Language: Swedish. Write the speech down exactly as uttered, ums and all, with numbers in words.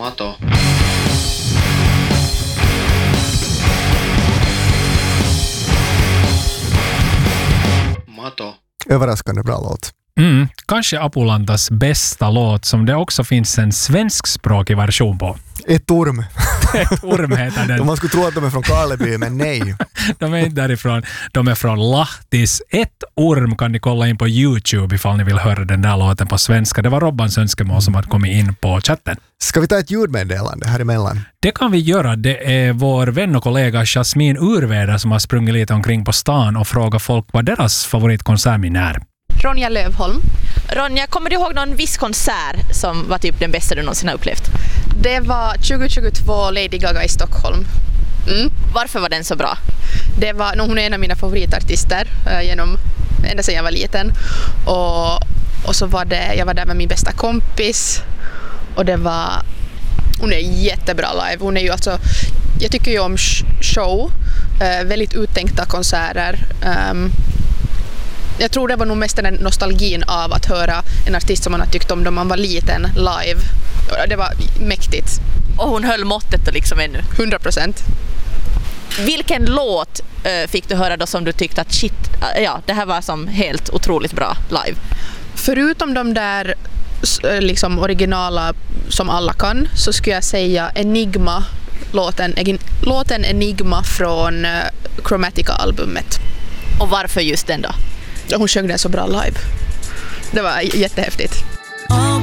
Mato. Mato. Överraskande bra låt. Mm, kanske Apulantas bästa låt som det också finns en svenskspråkig version på. Ett orm. Ett orm heter den. Man skulle tro att de är från Karleby, men nej. De är inte därifrån. De är från Lahtis. Ett orm kan ni kolla in på YouTube ifall ni vill höra den där låten på svenska. Det var Robbans önskemål som hade kommit in på chatten. Ska vi ta ett ljudmeddelande här emellan? Det kan vi göra. Det är vår vän och kollega Jasmin Urväder som har sprungit lite omkring på stan och frågat folk vad deras favoritkonsertminne är. Ronja Lövholm. Ronja, kommer du ihåg någon viss konsert som var typ den bästa du någonsin har upplevt? Det var tjugohundratjugotvå Lady Gaga i Stockholm. Mm. Varför var den så bra? Det var, no, hon är en av mina favoritartister äh, genom, ända sedan jag var liten. Och, och så var det, jag var där med min bästa kompis. Och det var, hon är jättebra live. Hon är ju alltså, jag tycker ju om show, äh, väldigt uttänkta konserter. Um, Jag tror det var nog mest den nostalgin av att höra en artist som man har tyckt om då man var liten live. Det var mäktigt. Och hon höll måttet då liksom ännu? hundra procent. Vilken låt äh, fick du höra då som du tyckte att shit, äh, ja, det här var som helt otroligt bra live? Förutom de där liksom originala som alla kan så skulle jag säga Enigma, låten, låten Enigma från uh, Chromatica-albumet. Och varför just den då? Hon sjöng den så bra live. Det var jättehäftigt.